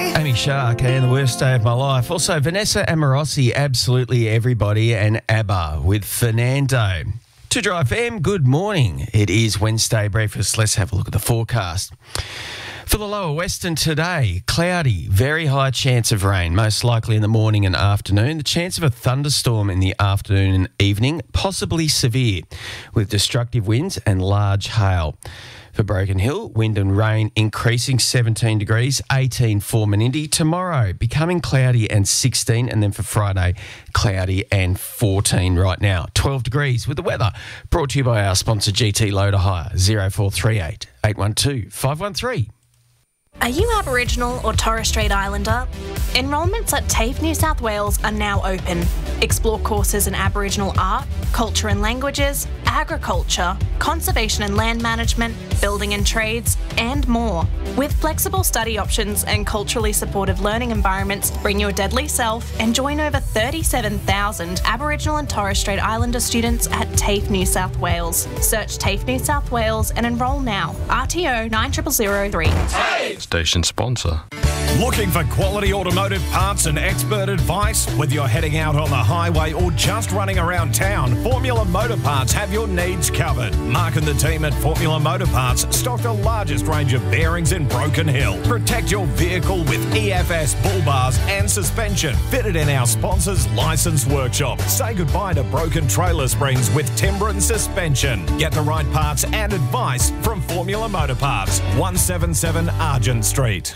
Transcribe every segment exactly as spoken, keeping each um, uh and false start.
Amy Shark and The Worst Day of My Life. Also, Vanessa Amorossi, Absolutely Everybody, and ABBA with Fernando. To Drive F M, good morning. It is Wednesday breakfast. Let's have a look at the forecast. For the lower western today, cloudy, very high chance of rain, most likely in the morning and afternoon. The chance of a thunderstorm in the afternoon and evening, possibly severe, with destructive winds and large hail. For Broken Hill, wind and rain increasing seventeen degrees, eighteen for Menindee. Tomorrow, becoming cloudy and sixteen, and then for Friday, cloudy and fourteen right now. twelve degrees with the weather. Brought to you by our sponsor G T Loader Hire, zero four three eight, eight one two, five one three. Are you Aboriginal or Torres Strait Islander? Enrolments at TAFE New South Wales are now open. Explore courses in Aboriginal art, culture and languages, agriculture, conservation and land management, building and trades, and more. With flexible study options and culturally supportive learning environments, bring your deadly self and join over thirty-seven thousand Aboriginal and Torres Strait Islander students at TAFE New South Wales. Search TAFE New South Wales and enrol now. R T O nine zero zero zero three. Hey! Station sponsor. Looking for quality automotive parts and expert advice? Whether you're heading out on the highway or just running around town, Formula Motor Parts have your needs covered. Mark and the team at Formula Motor Parts stock the largest range of bearings in Broken Hill. Protect your vehicle with E F S bull bars and suspension fitted in our sponsor's licensed workshop. Say goodbye to broken trailer springs with Timbren suspension. Get the right parts and advice from Formula Motor Parts, one seventy-seven Argent Street.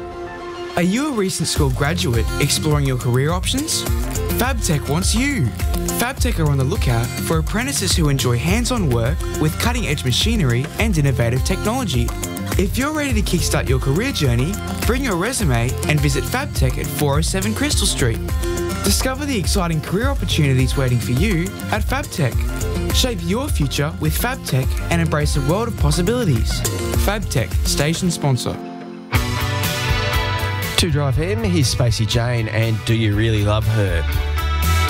Are you a recent school graduate exploring your career options? FabTech wants you. FabTech are on the lookout for apprentices who enjoy hands-on work with cutting-edge machinery and innovative technology. If you're ready to kickstart your career journey, bring your resume and visit FabTech at four oh seven Crystal Street. Discover the exciting career opportunities waiting for you at FabTech. Shape your future with FabTech and embrace a world of possibilities. FabTech, station sponsor. To Drive Him, here's Spacey Jane and Do You Really Love Her?